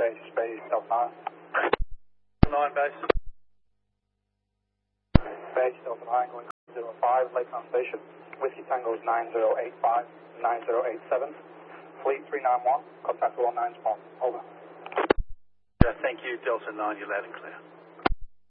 Base Delta 9. 9 base. Base Delta 9 going 05, Laketown Station. Whiskey Tango is 9085, 9087. Fleet 391, contact 119 small. Over. Thank you, Delta 9, you're loud and clear.